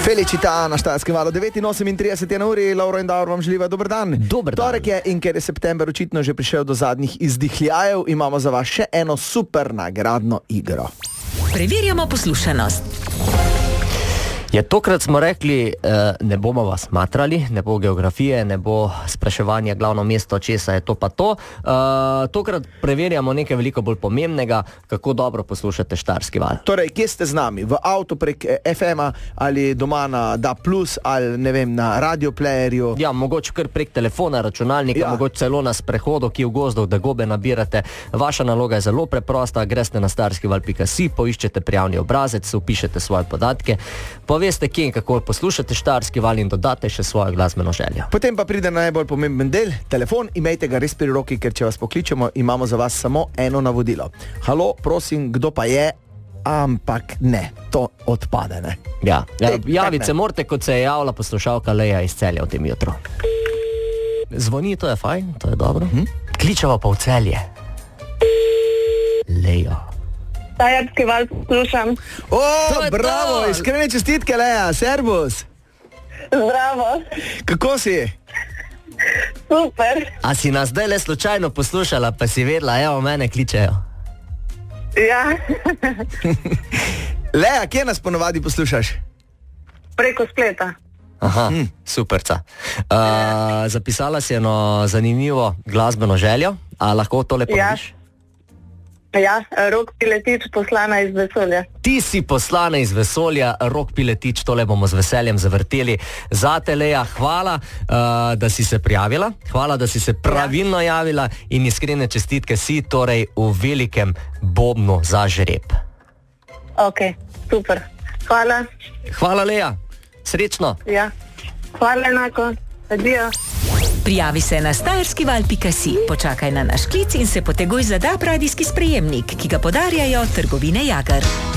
Felicita na Štajerskem valu 9:38 je na uri, Laura in Davor vam želiva dober dan. Dober dan. Torek je in ker je september očitno že prišel do zadnjih izdihljajev, imamo za vas še eno super nagradno igro. Preverjamo poslušanost. Ja, tokrat smo rekli, ne bomo vas matrali, ne bo geografije, ne bo spraševanja glavno mesto, česa je to pa to. Tokrat preverjamo nekaj veliko bolj pomembnega, kako dobro poslušate Štajerski val. Torej, kje ste z nami? V avtu prek FM-a ali doma na DAB+, ali ne vem, na radioplayerju? Ja, mogoče kar prek telefona, računalnika, mogoče celo na sprehodu, ki v gozdu, da gobe nabirate. Vaša naloga je zelo preprosta, greste na štajerskival.si, poiščete prijavni obrazec, vpišete svoje podatke, poveste, kje in kako poslušate Štajerski val in dodate še svojo glasbeno željo. Potem pa pride na najbolj pomemben del, telefon, imejte ga res pri roki, ker če vas pokličemo, imamo za vas samo eno navodilo. Halo, prosim, kdo pa je? Ampak ne, to odpade, ne? Ja, javite se morate, kot se je javila poslušalka Leja iz Celja v tem jutru. Zvoni, to je fajn, to je dobro. Kličeva pa v Celje. Lejo. Štajerski val poslušam. O, bravo, iskrene čestitke, Leja, servus. Zdravo. Kako si? Super. A si nas zdaj le slučajno poslušala, pa si vedela, evo, mene kličejo. Ja. Leja, kje nas ponovadi poslušaš? Preko spleta. Aha, superca. Zapisala si eno zanimivo glasbeno željo, a lahko tole ponoviš? Ja, Rok Piletič, poslana iz vesolja. Ti si poslana iz vesolja, Rok Piletič, tole bomo z veseljem zavrteli. Zate, Leja, hvala, da si se prijavila, hvala, da si se pravilno javila in iskrene čestitke si torej v velikem bobnu za žreb. Ok, super. Hvala. Hvala, Leja. Srečno. Ja, hvala enako. Adijo. Prijavi se na štajerskival.si, počakaj na naš klic in se poteguj za DAB radijski sprejemnik, ki ga podarjajo trgovine Jager.